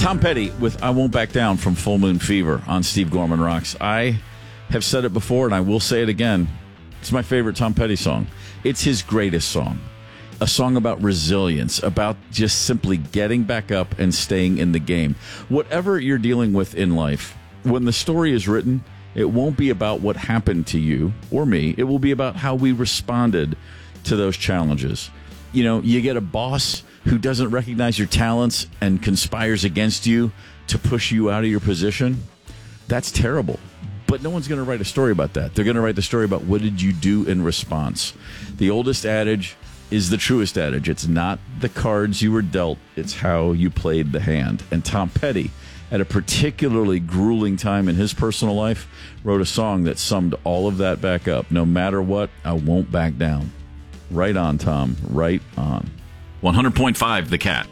Tom Petty with I Won't Back Down from Full Moon Fever on Steve Gorman Rocks. I have said it before, and I will say it again. It's my favorite Tom Petty song. It's his greatest song. A song about resilience, about just simply getting back up and staying in the game. Whatever you're dealing with in life, when the story is written, it won't be about what happened to you or me. It will be about how we responded to those challenges. You know, you get a boss who doesn't recognize your talents and conspires against you to push you out of your position. That's terrible. But no one's going to write a story about that. They're going to write the story about what did you do in response. The oldest adage is the truest adage. It's not the cards you were dealt, it's how you played the hand. And Tom Petty, at a particularly grueling time in his personal life, wrote a song that summed all of that back up. No matter what, I won't back down. Right on, Tom. Right on. 100.5 The Cat.